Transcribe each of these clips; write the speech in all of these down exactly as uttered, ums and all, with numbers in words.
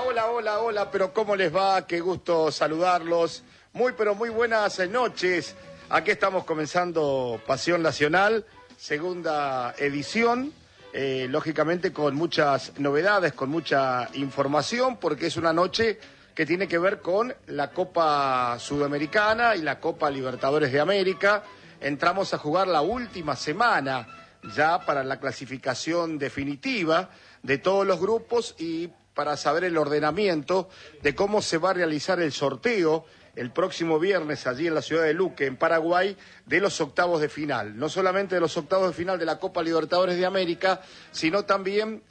hola, hola, hola, pero ¿cómo les va? Qué gusto saludarlos. Muy, pero muy buenas noches. Aquí estamos comenzando Pasión Nacional, segunda edición, eh, lógicamente con muchas novedades, con mucha información, porque es una noche que tiene que ver con la Copa Sudamericana y la Copa Libertadores de América. Entramos a jugar la última semana ya para la clasificación definitiva de todos los grupos y para saber el ordenamiento de cómo se va a realizar el sorteo el próximo viernes allí en la ciudad de Luque, en Paraguay, de los octavos de final. No solamente de los octavos de final de la Copa Libertadores de América, sino también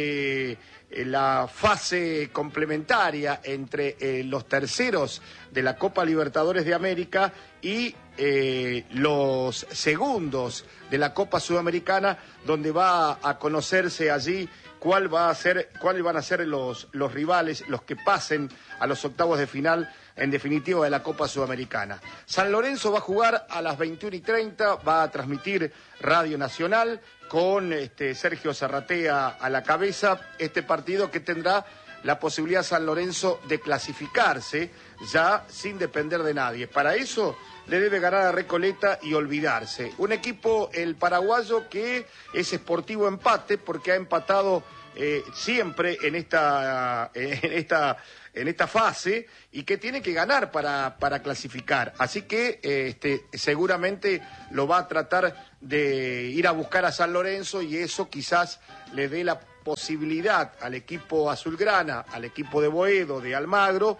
de eh, la fase complementaria entre eh, los terceros de la Copa Libertadores de América y eh, los segundos de la Copa Sudamericana, donde va a conocerse allí cuál va a ser, cuáles van a ser los, los rivales, los que pasen a los octavos de final, en definitiva, de la Copa Sudamericana. San Lorenzo va a jugar a las veintiuna y treinta, va a transmitir Radio Nacional con este, Sergio Zarratea a la cabeza, este partido que tendrá la posibilidad San Lorenzo de clasificarse ya sin depender de nadie. Para eso le debe ganar a Recoleta y olvidarse. Un equipo, el paraguayo, que es Sportivo Empate, porque ha empatado eh, siempre en esta, en esta, en esta fase y que tiene que ganar para, para clasificar. Así que eh, este, seguramente lo va a tratar de ir a buscar a San Lorenzo y eso quizás le dé la posibilidad al equipo azulgrana, al equipo de Boedo, de Almagro,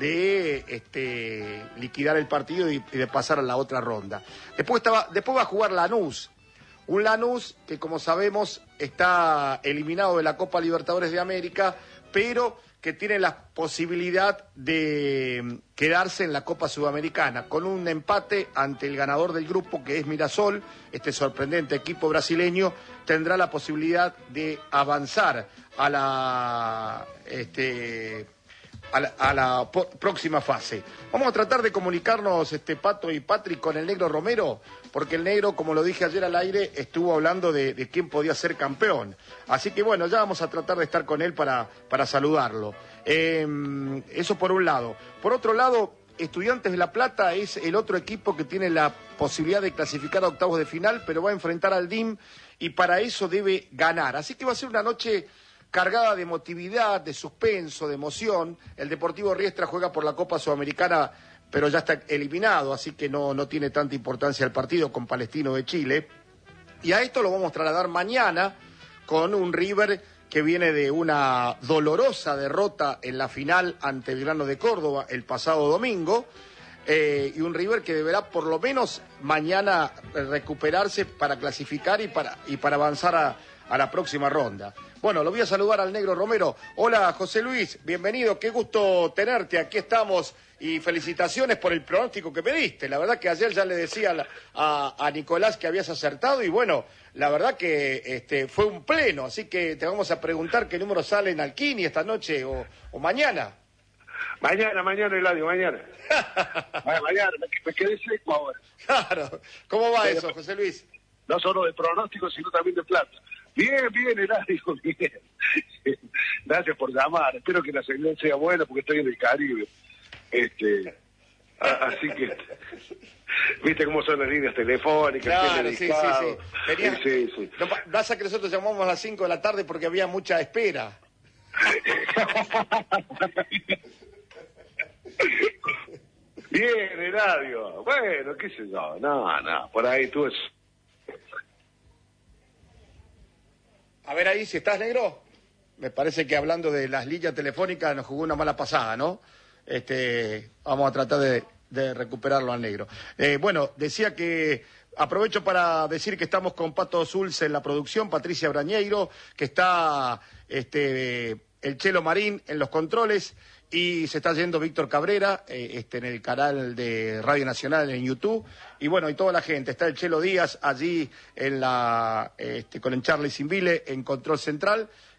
de este, liquidar el partido y, y de pasar a la otra ronda. Después, estaba, después va a jugar Lanús, un Lanús que, como sabemos, está eliminado de la Copa Libertadores de América, pero que tiene la posibilidad de quedarse en la Copa Sudamericana, con un empate ante el ganador del grupo, que es Mirasol. Este sorprendente equipo brasileño tendrá la posibilidad de avanzar a la... Este, A la, a la po- próxima fase. Vamos a tratar de comunicarnos, este Pato y Patrick, con el Negro Romero, porque el Negro, como lo dije ayer al aire, estuvo hablando de, de quién podía ser campeón. Así que bueno, ya vamos a tratar de estar con él para, para saludarlo. Eh, eso por un lado. Por otro lado, Estudiantes de La Plata es el otro equipo que tiene la posibilidad de clasificar a octavos de final, pero va a enfrentar al D I M y para eso debe ganar. Así que va a ser una noche cargada de emotividad, de suspenso, de emoción. El Deportivo Riestra juega por la Copa Sudamericana, pero ya está eliminado, así que no, no tiene tanta importancia el partido con Palestino de Chile. Y a esto lo vamos a trasladar mañana con un River que viene de una dolorosa derrota en la final ante Belgrano de Córdoba el pasado domingo, eh, y un River que deberá por lo menos mañana recuperarse para clasificar y para, y para avanzar a, a la próxima ronda. Bueno, lo voy a saludar al Negro Romero. Hola, José Luis, bienvenido, qué gusto tenerte, aquí estamos y felicitaciones por el pronóstico que me diste. La verdad que ayer ya le decía a, a Nicolás que habías acertado y bueno, la verdad que este, fue un pleno, así que te vamos a preguntar qué número sale en Alquini esta noche o, o mañana. Mañana, mañana, Eladio, mañana. Mañana, me, me quedé seco ahora. Claro, ¿cómo va Pero, eso, José Luis? No solo de pronóstico, sino también de plata. Bien, bien, Eladio, bien. Gracias por llamar. Espero que la señal sea buena porque estoy en el Caribe. Este, a, así que, viste cómo son las líneas telefónicas. Claro, sí, sí, sí. Tenía, sí, sí. No, pasa que nosotros llamamos a las cinco de la tarde porque había mucha espera. Bien, Eladio. Bueno, qué sé yo. No, no, por ahí tú es... A ver ahí, si estás, Negro. Me parece que hablando de las líneas telefónicas nos jugó una mala pasada, ¿no? Este, vamos a tratar de, de recuperarlo al Negro. Eh, bueno, decía que aprovecho para decir que estamos con Pato Zulce en la producción, Patricia Brañeiro, que está este, el Chelo Marín en los controles y se está yendo Víctor Cabrera eh, este, en el canal de Radio Nacional en YouTube. Y bueno, y toda la gente. Está el Chelo Díaz allí en la, este, con el Charlie Simbile en Control Central.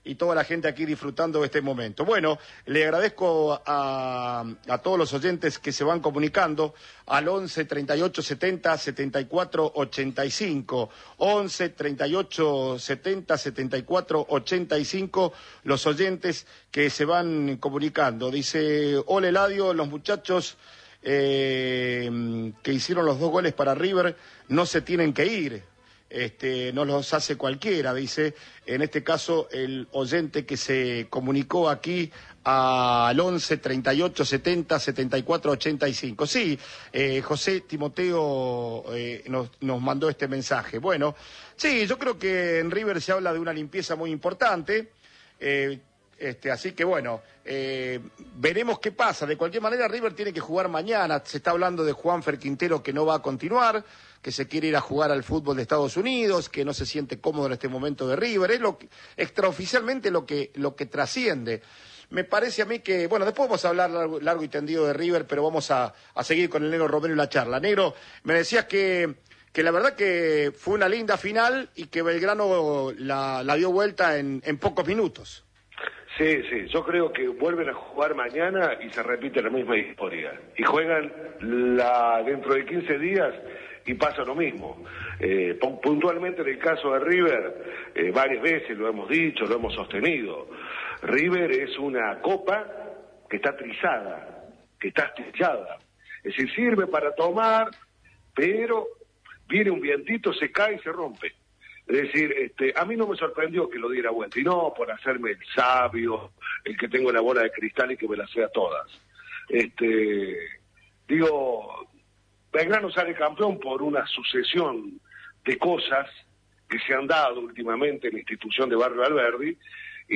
y toda la gente aquí disfrutando de este momento. Bueno, le agradezco a, a todos los oyentes que se van comunicando al once, treinta y ocho, setenta, setenta y cuatro, ochenta y cinco, once, treinta y ocho, setenta, setenta y cuatro, ochenta y cinco, los oyentes que se van comunicando. Dice, hola Eladio, los muchachos eh, que hicieron los dos goles para River no se tienen que ir. Este, no los hace cualquiera, dice, en este caso el oyente que se comunicó aquí al once, treinta y ocho, setenta, setenta y cuatro, ochenta y cinco. Sí, eh, José Timoteo eh, nos, nos mandó este mensaje. Bueno, sí, yo creo que en River se habla de una limpieza muy importante, eh, este, así que bueno, eh, veremos qué pasa. De cualquier manera, River tiene que jugar mañana. Se está hablando de Juanfer Quintero, que no va a continuar, que se quiere ir a jugar al fútbol de Estados Unidos, que no se siente cómodo en este momento de River. Es lo que, extraoficialmente lo que, lo que trasciende. Me parece a mí que, bueno, después vamos a hablar largo, largo y tendido de River, pero vamos a, a seguir con el Negro Romero y la charla. Negro, me decías que, que la verdad que fue una linda final y que Belgrano la, la dio vuelta en, en pocos minutos. Sí, sí, yo creo que vuelven a jugar mañana y se repite la misma historia. Y juegan la dentro de quince días y pasa lo mismo. Eh, puntualmente en el caso de River, eh, varias veces lo hemos dicho, lo hemos sostenido. River es una copa que está trizada, que está astillada. Es decir, sirve para tomar, pero viene un vientito, se cae y se rompe. Es decir, este, a mí no me sorprendió que lo diera vuelta, y no por hacerme el sabio, el que tengo la bola de cristal y que me la sea todas. Este, digo, Belgrano sale campeón por una sucesión de cosas que se han dado últimamente en la institución de Barrio Alberdi,